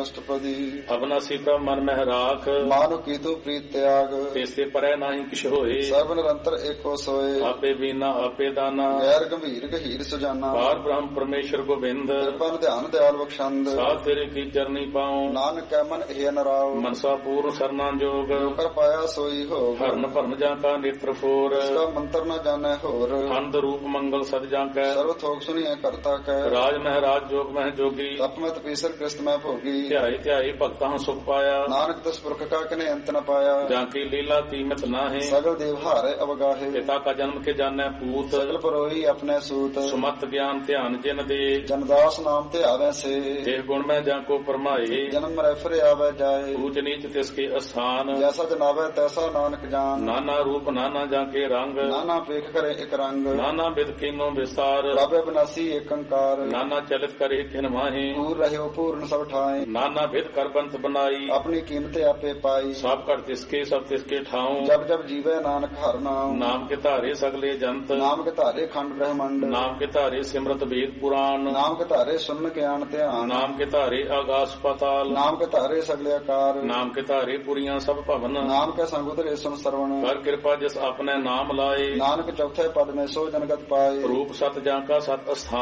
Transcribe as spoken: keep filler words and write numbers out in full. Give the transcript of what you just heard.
ਅਸ਼ਟਪਦੀ। ਅਬਨਾਸੀ ਪ੍ਰਭ ਮਨ ਮਹਿ ਰਾਖ, ਮਾਨੁ ਕੀਤੂ ਪ੍ਰੀਤ ਤਿਆਗ। ਤੇਸੇ ਪਰੈ ਨਾਹੀ ਕਿਛ ਹੋਏ, ਸਰਬ ਨਿਰੰਤਰ ਏਕੋ ਸੋਏ। ਆਪੇ ਬੀਨਾ ਆਪੇ ਦਾਨਾ, ਗੈਰ ਗੰਭੀਰ ਗਹੀਰ ਸੁਜਾਨਾ। ਪਾਰ ਬ੍ਰਹਮ ਪਰਮੇਸ਼ਰ ਗੋਬਿੰਦ, ਕਿਰਪਨ ਧਿਆਨ ਦਿਆਲ ਬਖਸ਼ੰਦ। ਸਾਧ ਤੇਰੇ ਕੀ ਚਰਨੀ ਪਾਉ, ਨਾਨਕ ਕੈ ਮਨ ਇਹ ਨਰਾਉ। ਮਨਸਾ ਪੂਰਨ ਸਰਨਾ ਜੋਗ, ਕਰ ਪਾਇਆ ਸੋਈ ਹੋ। ਹਰਨ ਭਰਨ ਜਾਂ ਕਾ ਨੇਤਰ ਫੋਰ, ਇਸਕਾ ਮੰਤਰ ਨ ਜਾਣੈ ਹੋਰ। ਅੰਧ ਰੂਪ ਮੰਗਲ ਸਦ ਜਾਂ ਕੈ, ਸਰਬ ਥੋਕ ਸੁਣੀਐ ਕਰਤਾ ਕੈ। ਰਾਜ ਮਹਿ ਰਾਜ ਜੋਗ ਮਹਿ ਜੋਗੀ, ਤਪ ਮਤ ਪੀਸਰ ਕ੍ਰਿਸਤ ਮੈਂ ਭੋਗੀ। ਧਿਆਏ ਧਿਆਏ ਭਗਤਾਂ ਸੁਖ ਪਾਇਆ, ਨਾਨਕ ਦਸ ਪੁਰਖ ਕਾ ਕਿਨੇ ਅੰਤ ਨ ਪਾਇਆ। ਜਾਂ ਕੀ ਲੀਲਾ ਕੀਮਤ ਨਾਹੀ, ਸਗਲ ਦੇਵ ਹਾਰੇ ਅਵਗਾਹੇ। ਪਿਤਾ ਕਾ ਜਨਮ ਕੇ ਜਾਣੈ ਪੂਤ, ਸਗਲ ਪਰੋਈ ਆਪਣੇ ਸੂਤ। ਸੁਮਤ ਗਿਆਨ ਧਿਆਨ ਜਿਨ ਦੇ, ਜਨਦਾਸ ਨਾਮ ਤੇ ਆਵੈ ਸੇ। ਦੇਹ ਗੁਣ ਮੈਂ ਜਾਂ ਕੋ ਪਰਮਾਏ, ਜਨਮ ਮਰੈ ਫਿਰ ਆਵੈ ਜਾਏ। ਊਚ ਨੀਚ ਤਿਸ ਕੇ ਅਸਥਾਨ, ਜੈਸਾ ਜਨਾਵੈ ਤੈਸਾ ਨਾਨਕ ਜਾਨ। ਨਾਨਾ ਰੂਪ ਨਾਨਾ ਜਾਂ ਕੇ ਰੰਗ, ਨਾਨਾ ਪੇਖ ਕਰੇ ਇਕ ਰੰਗ। ਨਾਨਾ ਬਿਦ ਕੀਨੋ ਵਿਸਾਰ, ਪ੍ਰਭ ਬਿਨਾਸੀ ਏਕ ਅੰਕਾਰ। ਨਾਨਾ ਚਲਿਤ ਕਰੇ ਖਿਨ ਮਾਹੀ, ਪੂਰ ਰਹਿਓ ਪੂਰਨ ਸਭ ਠਾਏ। ਨਾਨਾ ਬਿਦ ਕਰ ਬੰਤ ਬਨਾਈ, ਆਪਣੀ ਕੀਮਤ ਆਪੇ ਪਾਈ। ਸਭ ਘਟ ਤਿਸਕੇ ਸਭ ਤਿਸਕੇ ਠਾਉ, ਜਬ ਜਬ ਜੀਵੈ ਨਾਨਕ ਹਰਿ ਨਾਮ। ਨਾਮ ਕੇ ਧਾਰੇ ਸਗਲੇ ਜੰਤ, ਨਾਮ ਕੇ ਧਾਰੇ ਖੰਡ ਬ੍ਰਹਮੰਡ। ਨਾਮ ਕੇ ਧਾਰੇ ਸਿਮਰਤ ਵੇਦ ਪੁਰਾਣ, ਨਾਮ ਕੇ ਧਾਰੇ ਸੁਨ ਗਿਆਨ ਧਿਆਨ। ਨਾਮ ਕੇ ਧਾਰੇ ਆਗਾਸ ਪਾਤਾਲ, ਨਾਮ ਕੇ ਧਾਰੇ ਸਗਲੇ ਆਕਾਰ। ਨਾਮ ਕੇ ਧਾਰੇ ਪੁਰੀਆਂ ਸਭ ਭਵਨ, ਨਾਮ ਕੇ ਸੰਗ ਉਤਰੇ ਸੁਨ ਸਰਵਣ। ਕਰ ਕਿਰਪਾ ਜਿਸ ਆਪਣੇ ਨਾਮ ਲਾਏ, ਨਾਨਕ ਚੌਥੇ ਪਦ ਮੈਂ ਸੋ ਜਨਗਤ ਪਾਏ। ਰੂਪ ਸਤ ਜਾਂ ਕਾ ਸਤ ਅਸਥਾਨ।